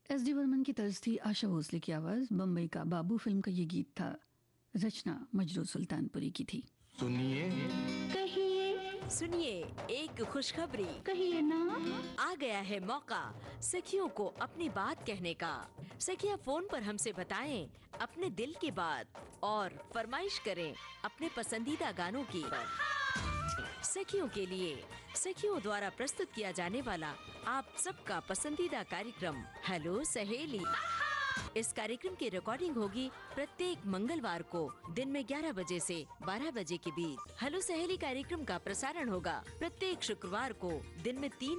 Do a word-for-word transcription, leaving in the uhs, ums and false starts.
S D Burman की तर्ज थी आशा भोसले की आवाज। बम्बई का बाबू फिल्म का ये गीत था। रचना मजरू सुल्तानपुरी की थी। सुनिए कहिए सुनिए एक खुशखबरी। कहिए ना। आ गया है मौका सखियों को अपनी बात कहने का। सखियां फोन पर हमसे बताएं अपने दिल की बात और फरमाइश करें अपने पसंदीदा गानों की। सखियों के लिए सखियों द्वारा प्रस्तुत किया जाने वाला आप सबका पसंदीदा कार्यक्रम हेलो सहेली। इस कार्यक्रम की रिकॉर्डिंग होगी प्रत्येक मंगलवार को दिन में ग्यारह बजे से बारह बजे के बीच। हेलो सहेली कार्यक्रम का प्रसारण होगा प्रत्येक शुक्रवार को दिन में तीन